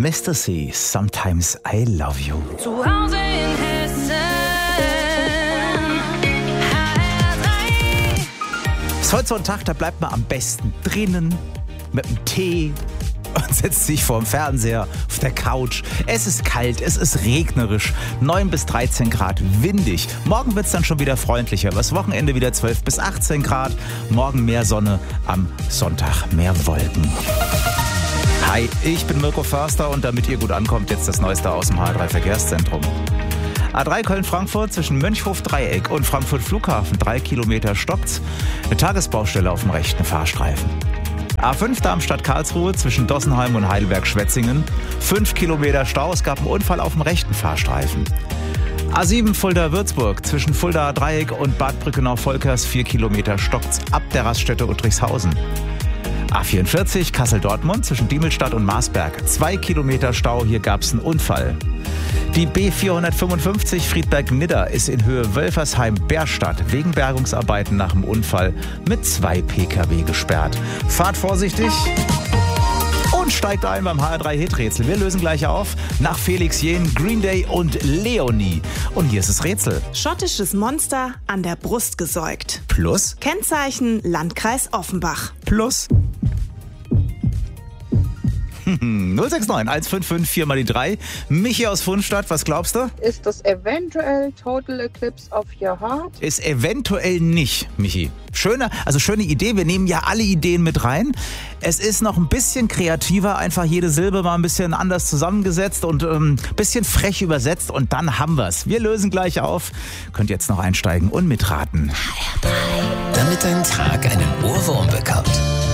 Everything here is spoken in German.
Mr. C, Sometimes I Love You. Zu Hause in Hessen. Ist heute so ein Tag, da bleibt man am besten drinnen mit einem Tee und setzt sich vor dem Fernseher auf der Couch. Es ist kalt, es ist regnerisch, 9 bis 13 Grad, windig. Morgen wird es dann schon wieder freundlicher. Übers Wochenende wieder 12 bis 18 Grad. Morgen mehr Sonne, am Sonntag mehr Wolken. Hi, ich bin Mirko Förster und damit ihr gut ankommt, jetzt das Neueste aus dem H3 Verkehrszentrum. A3 Köln-Frankfurt zwischen Mönchhof-Dreieck und Frankfurt-Flughafen, 3 Kilometer stockt's. Eine Tagesbaustelle auf dem rechten Fahrstreifen. A5 Darmstadt-Karlsruhe zwischen Dossenheim und Heidelberg-Schwetzingen, 5 Kilometer Stau, es gab einen Unfall auf dem rechten Fahrstreifen. A7 Fulda-Würzburg zwischen Fulda-Dreieck und Bad Brückenau-Volkers, 4 Kilometer stockt's ab der Raststätte Uttrichshausen. A44 Kassel-Dortmund zwischen Diemelstadt und Marsberg, 2 Kilometer Stau, hier gab's einen Unfall. Die B455 Friedberg-Nidda ist in Höhe Wölfersheim-Bärstadt wegen Bergungsarbeiten nach dem Unfall mit 2 Pkw gesperrt. Fahrt vorsichtig und steigt ein beim HR3-Hit-Rätsel. Wir lösen gleich auf nach Felix Jähn, Green Day und Leonie. Und hier ist das Rätsel. Schottisches Monster an der Brust gesäugt. Plus? Kennzeichen Landkreis Offenbach. Plus? 069 155 4 mal die 3. Michi aus Fundstadt, was glaubst du? Ist das eventuell Total Eclipse of Your Heart? Ist eventuell nicht, Michi. Schöne Idee. Wir nehmen ja alle Ideen mit rein. Es ist noch ein bisschen kreativer, einfach jede Silbe mal ein bisschen anders zusammengesetzt und ein bisschen frech übersetzt und dann haben wir's. Wir lösen gleich auf. Könnt jetzt noch einsteigen und mitraten. Damit dein Tag einen Ohrwurm bekommt.